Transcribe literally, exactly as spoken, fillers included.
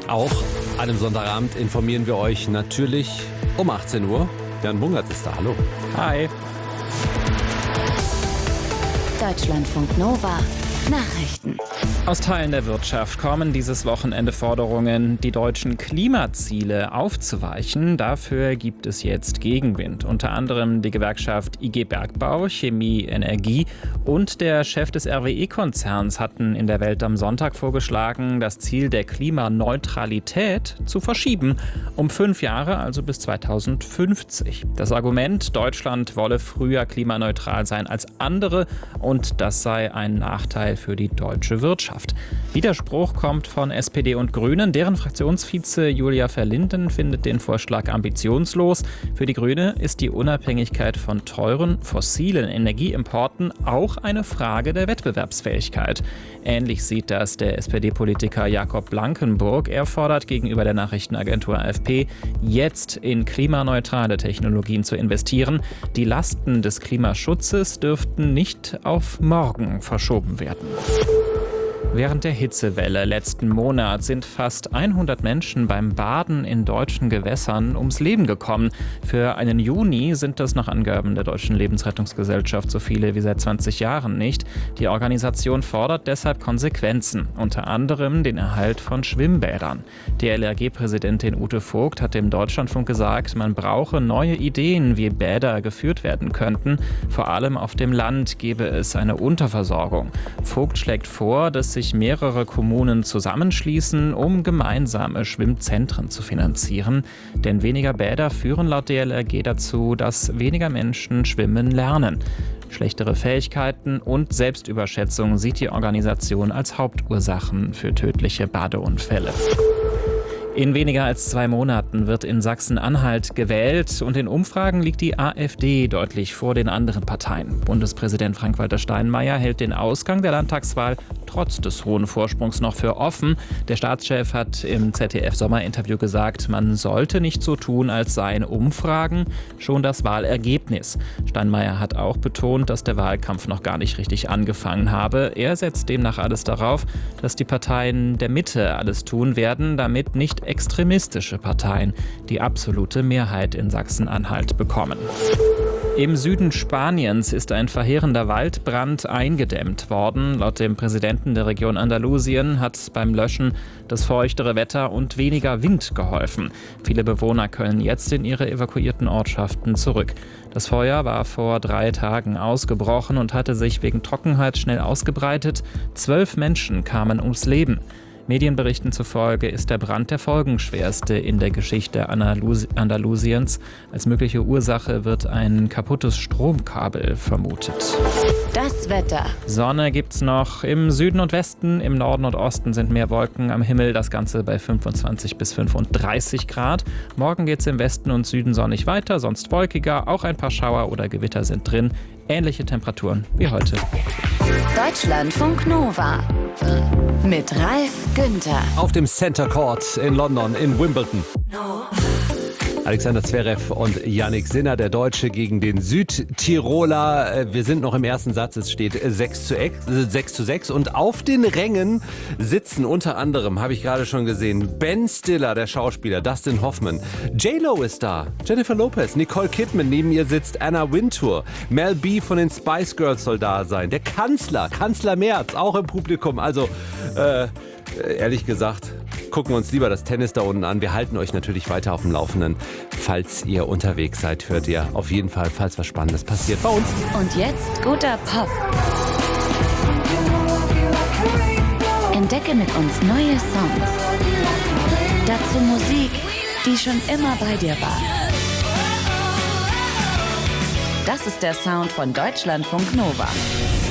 Auch an einem Sonntagabend informieren wir euch natürlich um achtzehn Uhr. Jan Bungert ist da. Hallo. Hi. Deutschlandfunk Nova. Nachrichten. Aus Teilen der Wirtschaft kommen dieses Wochenende Forderungen, die deutschen Klimaziele aufzuweichen. Dafür gibt es jetzt Gegenwind. Unter anderem die Gewerkschaft I G Bergbau, Chemie, Energie und der Chef des R W E-Konzerns hatten in der Welt am Sonntag vorgeschlagen, das Ziel der Klimaneutralität zu verschieben. Um fünf Jahre, also bis zweitausendfünfzig. Das Argument, Deutschland wolle früher klimaneutral sein als andere und das sei ein Nachteil für die deutsche Wirtschaft. Widerspruch kommt von S P D und Grünen. Deren Fraktionsvize Julia Verlinden findet den Vorschlag ambitionslos. Für die Grüne ist die Unabhängigkeit von teuren fossilen Energieimporten auch eine Frage der Wettbewerbsfähigkeit. Ähnlich sieht das der S P D-Politiker Jakob Blankenburg. Er fordert gegenüber der Nachrichtenagentur A F P, jetzt in klimaneutrale Technologien zu investieren. Die Lasten des Klimaschutzes dürften nicht auf morgen verschoben werden. Während der Hitzewelle letzten Monat sind fast hundert Menschen beim Baden in deutschen Gewässern ums Leben gekommen. Für einen Juni sind das nach Angaben der Deutschen Lebensrettungsgesellschaft so viele wie seit zwanzig Jahren nicht. Die Organisation fordert deshalb Konsequenzen, unter anderem den Erhalt von Schwimmbädern. Die L R G-Präsidentin Ute Vogt hat dem Deutschlandfunk gesagt, man brauche neue Ideen, wie Bäder geführt werden könnten. Vor allem auf dem Land gebe es eine Unterversorgung. Vogt schlägt vor, dass sich mehrere Kommunen zusammenschließen, um gemeinsame Schwimmzentren zu finanzieren. Denn weniger Bäder führen laut D L R G dazu, dass weniger Menschen schwimmen lernen. Schlechtere Fähigkeiten und Selbstüberschätzung sieht die Organisation als Hauptursachen für tödliche Badeunfälle. In weniger als zwei Monaten wird in Sachsen-Anhalt gewählt und in Umfragen liegt die A f D deutlich vor den anderen Parteien. Bundespräsident Frank-Walter Steinmeier hält den Ausgang der Landtagswahl trotz des hohen Vorsprungs noch für offen. Der Staatschef hat im Z D F-Sommerinterview gesagt, man sollte nicht so tun, als seien Umfragen schon das Wahlergebnis. Steinmeier hat auch betont, dass der Wahlkampf noch gar nicht richtig angefangen habe. Er setzt demnach alles darauf, dass die Parteien der Mitte alles tun werden, damit nicht extremistische Parteien die absolute Mehrheit in Sachsen-Anhalt bekommen. Im Süden Spaniens ist ein verheerender Waldbrand eingedämmt worden. Laut dem Präsidenten der Region Andalusien hat beim Löschen das feuchtere Wetter und weniger Wind geholfen. Viele Bewohner können jetzt in ihre evakuierten Ortschaften zurück. Das Feuer war vor drei Tagen ausgebrochen und hatte sich wegen Trockenheit schnell ausgebreitet. Zwölf Menschen kamen ums Leben. Medienberichten zufolge ist der Brand der folgenschwerste in der Geschichte Andalus- Andalusiens. Als mögliche Ursache wird ein kaputtes Stromkabel vermutet. Das Wetter. Sonne gibt's noch im Süden und Westen, im Norden und Osten sind mehr Wolken am Himmel, das Ganze bei fünfundzwanzig bis fünfunddreißig Grad. Morgen geht's im Westen und Süden sonnig weiter, sonst wolkiger, auch ein paar Schauer oder Gewitter sind drin. Ähnliche Temperaturen wie heute. Deutschlandfunk Nova. Mit Ralf Günther. Auf dem Center Court in London, in Wimbledon. Alexander Zverev und Jannik Sinner, der Deutsche gegen den Südtiroler. Wir sind noch im ersten Satz, es steht sechs zu sechs. Und auf den Rängen sitzen unter anderem, habe ich gerade schon gesehen, Ben Stiller, der Schauspieler, Dustin Hoffman. J-Lo ist da, Jennifer Lopez, Nicole Kidman, neben ihr sitzt Anna Wintour. Mel B von den Spice Girls soll da sein. Der Kanzler, Kanzler Merz, auch im Publikum. Also, äh, ehrlich gesagt, gucken wir uns lieber das Tennis da unten an. Wir halten euch natürlich weiter auf dem Laufenden. Falls ihr unterwegs seid, hört ihr auf jeden Fall, falls was Spannendes passiert, bei uns. Und jetzt guter Pop. Entdecke mit uns neue Songs. Dazu Musik, die schon immer bei dir war. Das ist der Sound von Deutschlandfunk Nova.